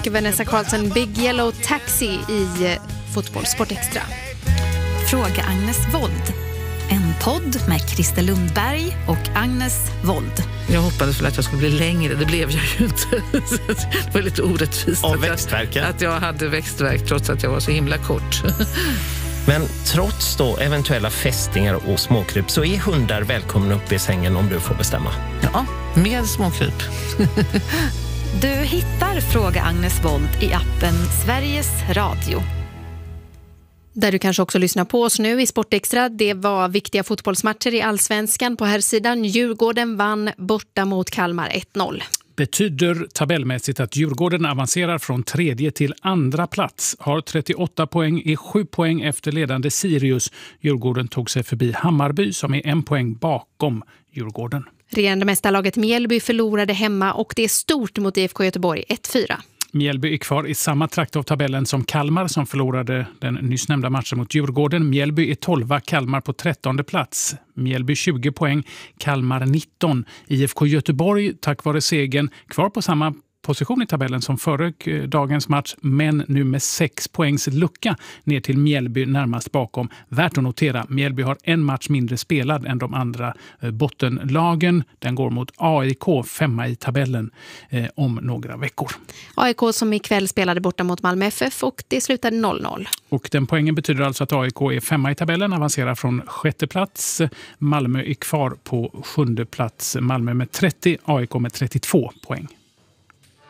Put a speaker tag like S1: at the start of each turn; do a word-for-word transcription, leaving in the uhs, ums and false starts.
S1: Vanessa Carlson, Big Yellow Taxi i Fotboll Sport Extra.
S2: Fråga Agnes Wold. En podd med Christer Lundberg och Agnes Wold.
S3: Jag hoppades väl att jag skulle bli längre, det blev jag ju inte. Det var lite orättvist
S4: av
S3: att,
S4: växtverken.
S3: att jag hade växtverk trots att jag var så himla kort.
S4: Men trots då eventuella fästingar och småkryp så är hundar välkomna upp i sängen om du får bestämma.
S3: Ja, med småkryp.
S2: Du hittar Fråga Agnes Wold i appen Sveriges Radio.
S1: Där du kanske också lyssnar på oss nu i Sportextra. Det var viktiga fotbollsmatcher i Allsvenskan. På här sidan Djurgården vann borta mot Kalmar ett noll.
S5: Betyder tabellmässigt att Djurgården avancerar från tredje till andra plats. Har trettioåtta poäng, är sju poäng efter ledande Sirius. Djurgården tog sig förbi Hammarby som är en poäng bakom Djurgården.
S1: Regerande mästarlaget Mjällby förlorade hemma och det är stort mot I F K Göteborg ett fyra.
S5: Mjällby är kvar i samma trakt av tabellen som Kalmar som förlorade den nyss nämnda matchen mot Djurgården. Mjällby är tolva, Kalmar på trettonde plats. Mjällby tjugo poäng, Kalmar nitton. I F K Göteborg tack vare segern kvar på samma position i tabellen som före dagens match, men nu med sex poängs lucka ner till Mjällby närmast bakom. Värt att notera, Mjällby har en match mindre spelad än de andra bottenlagen. Den går mot A I K, femma i tabellen eh, om några veckor.
S1: A I K som ikväll spelade borta mot Malmö F F och det slutade noll noll.
S5: Och den poängen betyder alltså att A I K är femma i tabellen, avancerar från sjätte plats. Malmö är kvar på sjunde plats. Malmö med trettio, A I K med trettiotvå poäng.